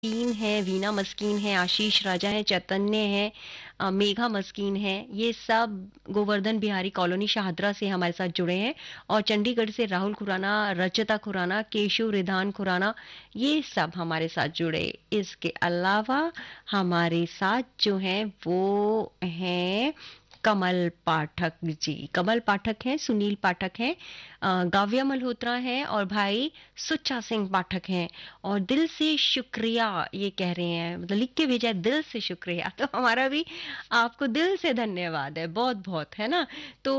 मस्कीन है, वीना मस्कीन है, आशीष राजा है, चैतन्य है, मेघा मस्कीन है, ये सब गोवर्धन बिहारी कॉलोनी शाहदरा से हमारे साथ जुड़े हैं। और चंडीगढ़ से राहुल खुराना, रचिता खुराना, केशु रिधान खुराना, ये सब हमारे साथ जुड़े। इसके अलावा हमारे साथ जो हैं वो हैं कमल पाठक जी। कमल पाठक हैं, सुनील पाठक हैं, गाव्या मल्होत्रा है और भाई सुच्चा सिंह पाठक हैं। और दिल से शुक्रिया ये कह रहे हैं, मतलब लिख के भेजा है दिल से शुक्रिया। तो हमारा भी आपको दिल से धन्यवाद है, बहुत बहुत, है ना। तो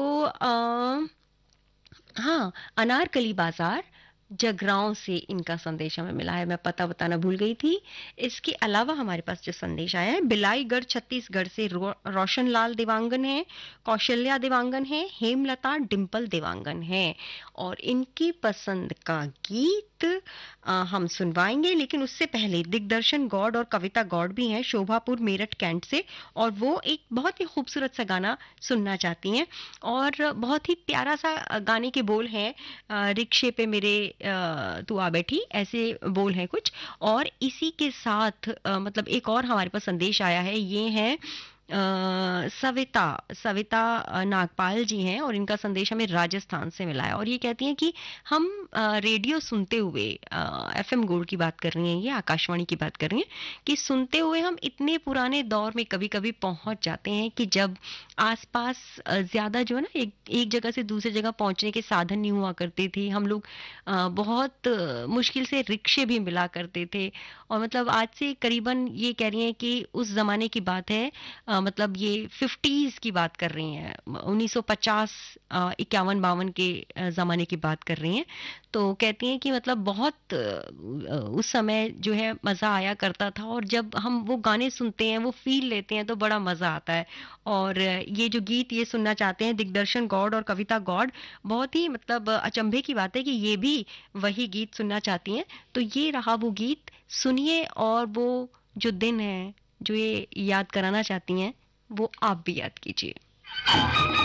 हाँ, अनारकली बाजार जगरांव से इनका संदेश हमें मिला है, मैं पता बताना भूल गई थी। इसके अलावा हमारे पास जो संदेश आया है, बिलाईगढ़ छत्तीसगढ़ से रोशन लाल देवांगन है, कौशल्या देवांगन है, हेमलता डिम्पल देवांगन है। और इनकी पसंद का गीत हम सुनवाएंगे, लेकिन उससे पहले दिग्दर्शन गौड़ और कविता गौड़ भी हैं शोभापुर मेरठ कैंट से, और वो एक बहुत ही खूबसूरत सा गाना सुनना चाहती हैं। और बहुत ही प्यारा सा गाने के बोल हैं, रिक्शे पे मेरे तू आ बैठी, ऐसे बोल हैं कुछ। और इसी के साथ मतलब एक और हमारे पास संदेश आया है, ये है सविता सविता नागपाल जी हैं, और इनका संदेश हमें राजस्थान से मिला है। और ये कहती हैं कि हम रेडियो सुनते हुए, एफएम गोल्ड की बात कर रही हैं, ये आकाशवाणी की बात कर रही हैं, कि सुनते हुए हम इतने पुराने दौर में कभी कभी पहुंच जाते हैं कि जब आसपास ज्यादा जो है ना, एक एक जगह से दूसरी जगह पहुंचने के साधन नहीं हुआ करते थे। हम लोग बहुत मुश्किल से रिक्शे भी मिला करते थे। और मतलब आज से करीबन ये कह रही हैं कि उस जमाने की बात है, मतलब ये 50s की बात कर रही हैं, 1950 51 52 के जमाने की बात कर रही हैं। तो कहती हैं कि मतलब बहुत उस समय जो है मजा आया करता था, और जब हम वो गाने सुनते हैं, वो फील लेते हैं, तो बड़ा मजा आता है। और ये जो गीत ये सुनना चाहते हैं दिग्दर्शन गौड़ और कविता गौड़, बहुत ही मतलब अचंभे की बात है कि ये भी वही गीत सुनना चाहती हैं। तो ये रहा वो गीत, सुनिए। और वो जो दिन है जो ये याद कराना चाहती हैं, वो आप भी याद कीजिए।